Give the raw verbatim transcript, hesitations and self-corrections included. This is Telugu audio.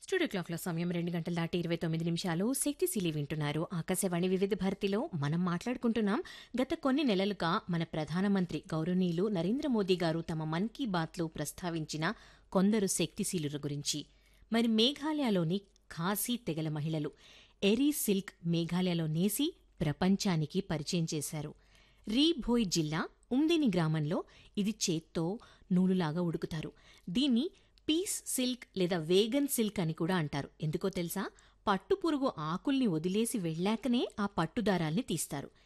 స్టూడియో క్లాక్లో సమయం రెండు గంటల దాటి ఇరవై తొమ్మిది నిమిషాలు శక్తిశీలి వింటున్నారు. ఆకాశవాణి వివిధ భారతిలో మనం మాట్లాడుకుంటున్నాం. గత కొన్ని నెలలుగా మన ప్రధానమంత్రి గౌరవనీయులు నరేంద్ర మోదీ గారు తమ మన్ కీ బాత్లో ప్రస్తావించిన కొందరు శక్తిశీలుల గురించి. మరి మేఘాలయలోని ఖాసీ తెగల మహిళలు ఎరీ సిల్క్ మేఘాలయలో నేసి ప్రపంచానికి పరిచయం చేశారు. రీభోయ్ జిల్లా ఉందిని గ్రామంలో ఇది చేత్తో నూలులాగా ఉడుకుతారు. దీన్ని పీస్ సిల్క్ లేదా వేగన్ సిల్క్ అని కూడా అంటారు. ఎందుకో తెలుసా? పట్టుపురుగు ఆకుల్ని వదిలేసి వెళ్లాకనే ఆ పట్టుదారాల్ని తీస్తారు.